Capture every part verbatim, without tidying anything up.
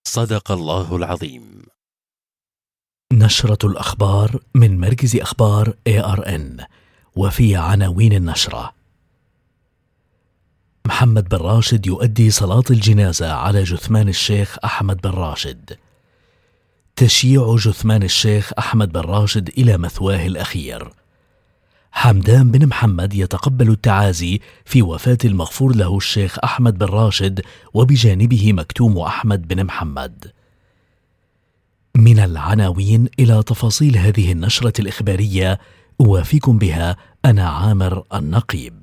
صدق الله العظيم. نشرة الأخبار من مركز أخبار إيه آر إن، وفي عناوين النشرة: محمد بن راشد يؤدي صلاة الجنازة على جثمان الشيخ أحمد بن راشد. تشييع جثمان الشيخ أحمد بن راشد إلى مثواه الأخير. حمدان بن محمد يتقبل التعازي في وفاة المغفور له الشيخ أحمد بن راشد، وبجانبه مكتوم أحمد بن محمد. من العناوين إلى تفاصيل هذه النشرة الإخبارية، أوافيكم بها أنا عامر النقيب.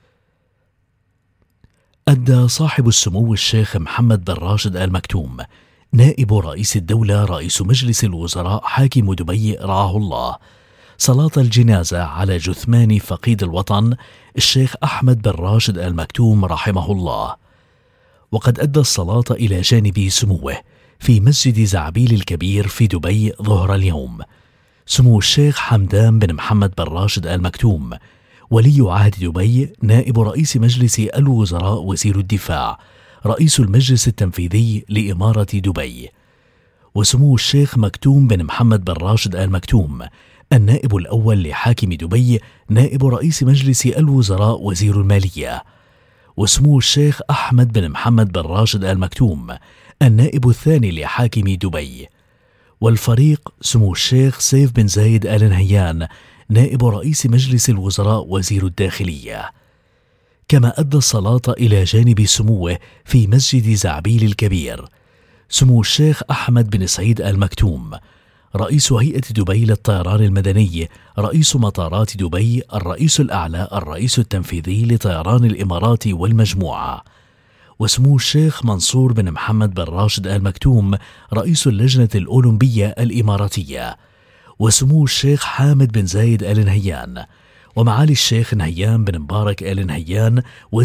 أدى صاحب السمو الشيخ محمد بن راشد آل مكتوم نائب رئيس الدولة رئيس مجلس الوزراء حاكم دبي رعاه الله صلاة الجنازة على جثمان فقيد الوطن الشيخ أحمد بن راشد آل مكتوم رحمه الله، وقد أدى الصلاة إلى جانب سموه في مسجد زعبيل الكبير في دبي ظهر اليوم سمو الشيخ حمدان بن محمد بن راشد آل مكتوم ولي عهد دبي نائب رئيس مجلس الوزراء وزير الدفاع رئيس المجلس التنفيذي لإمارة دبي، وسمو الشيخ مكتوم بن محمد بن راشد آل مكتوم النائب الأول لحاكم دبي نائب رئيس مجلس الوزراء وزير المالية، وسمو الشيخ أحمد بن محمد بن راشد آل مكتوم النائب الثاني لحاكم دبي، والفريق سمو الشيخ سيف بن زايد آل نهيان نائب رئيس مجلس الوزراء وزير الداخلية. كما أدى الصلاة إلى جانب سموه في مسجد زعبيل الكبير سمو الشيخ أحمد بن سعيد آل مكتوم رئيس هيئة دبي للطيران المدني رئيس مطارات دبي الرئيس الأعلى الرئيس التنفيذي لطيران الإمارات والمجموعة، وسمو الشيخ منصور بن محمد بن راشد آل مكتوم رئيس اللجنة الأولمبية الإماراتية، وسمو الشيخ حامد بن زايد آل نهيان، ومعالي الشيخ نهيان بن مبارك آل نهيان